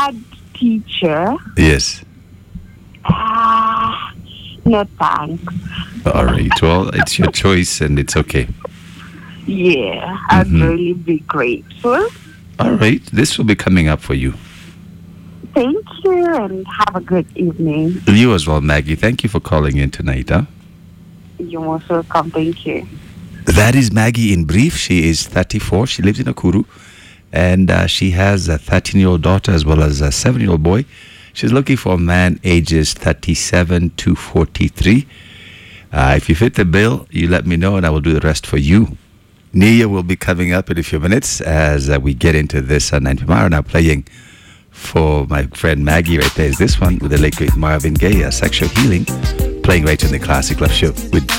bad teacher. Yes. No thanks. All right. Well, it's your choice and it's okay. Yeah, I'd really be grateful. All right. This will be coming up for you. Thank you and have a good evening. You as well, Maggie. Thank you for calling in tonight, huh? You're most welcome. Thank you. That is Maggie in brief. She is 34. She lives in Nakuru. And she has a 13-year-old daughter as well as a 7-year-old boy. She's looking for a man ages 37 to 43. If you fit the bill, you let me know and I will do the rest for you. Nia will be coming up in a few minutes as we get into this 90 Mara. Now playing for my friend Maggie right there is this one with the late great Marvin Gaye, Sexual Healing, playing right in the Classic Love Show with